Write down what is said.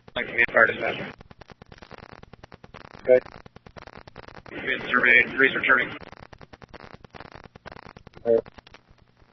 Like to be a fire dispatcher. Okay. Being surveyed, returning.